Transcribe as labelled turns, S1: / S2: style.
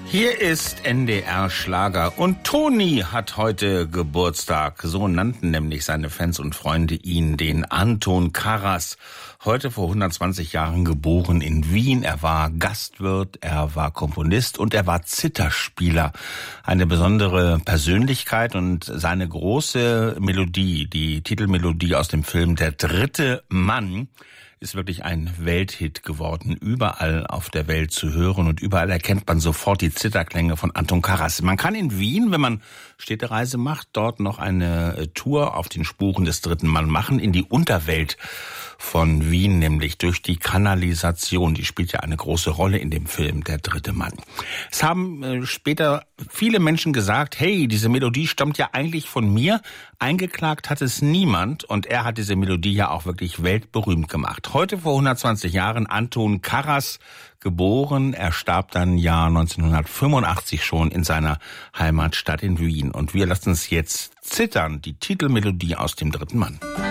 S1: Hier ist NDR Schlager und Toni hat heute Geburtstag. So nannten nämlich seine Fans und Freunde ihn, den Anton Karas. Heute vor 120 Jahren geboren in Wien. Er war Gastwirt, er war Komponist und er war Zitherspieler. Eine besondere Persönlichkeit und seine große Melodie, die Titelmelodie aus dem Film Der dritte Mann, ist wirklich ein Welthit geworden, überall auf der Welt zu hören und überall erkennt man sofort die Zitherklänge von Anton Karas. Man kann in Wien, wenn man Städtereise macht, dort noch eine Tour auf den Spuren des dritten Mann machen, in die Unterwelt von Wien, nämlich durch die Kanalisation. Die spielt ja eine große Rolle in dem Film Der dritte Mann. Es haben später viele Menschen gesagt, hey, diese Melodie stammt ja eigentlich von mir. Eingeklagt hat es niemand und er hat diese Melodie ja auch wirklich weltberühmt gemacht. Heute vor 120 Jahren Anton Karas geboren. Er starb dann Jahr 1985 schon in seiner Heimatstadt in Wien. Und wir lassen uns jetzt zittern, die Titelmelodie aus dem dritten Mann.